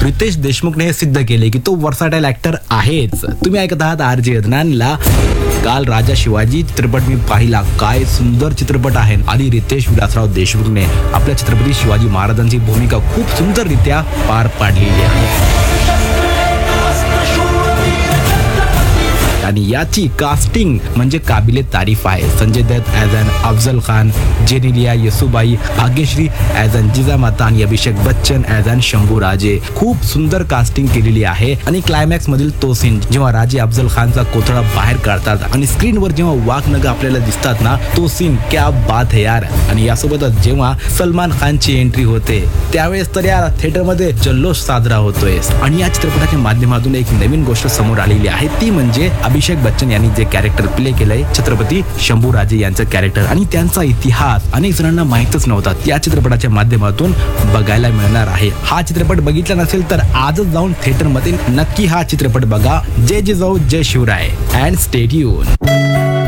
रितेश देशमुखने हे सिद्ध केले की तो वर्साटाईल ऍक्टर आहेच. तुम्ही ऐकत आहात RJ अदनानला. काल राजा शिवाजी चित्रपट मी पाहिला. काय सुंदर चित्रपट आहे आणि रितेश विलासराव देशमुखने आपल्या छत्रपती शिवाजी महाराजांची भूमिका खूप सुंदररित्या पार पाडलेली आहे. आणि याची कास्टिंग म्हणजे काबिले तारीफ आहे. Sanjay Dutt as an Afzal Khan, Genelia Yesubai, Bhagyashree as an Jijamata आणि अभिषेक बच्चन ॲज अन शंभूराजे. खूप सुंदर कास्टिंग केलेली आहे. आणि क्लायमॅक्स मधील तो सीन जेव्हा राजे अफजल खानचा कोथळा बाहेर काढतात आणि स्क्रीनवर जेव्हा वाघनग आपल्याला दिसतात ना, तो सीन क्या बात है यार. आणि यासोबतच जेव्हा सलमान खानची एंट्री होते त्यावेळेस तर या थिएटरमध्ये जल्लोष साजरा होतोय. आणि या चित्रपटाच्या माध्यमातून एक नवीन गोष्ट समोर आलेली आहे, ती म्हणजे अभिषेक बच्चन यांनी जे कॅरेक्टर प्ले केलंय छत्रपती शंभूराजे यांचं कॅरेक्टर, आणि त्यांचा इतिहास अनेक जणांना माहीतच नव्हता. या चित्रपटाच्या माध्यमातून बघायला मिळणार आहे. हा चित्रपट बघितला नसेल तर आजच जाऊन थिएटरमध्ये नक्की हा चित्रपट बघा. जय जिजाऊ जय शिवराय अँड स्टे ट्यून.